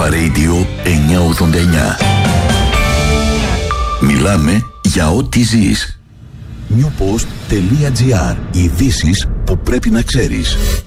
Alpha Radio 989. Μιλάμε για ό,τι ζεις. newpost.gr. Ειδήσεις που πρέπει να ξέρεις.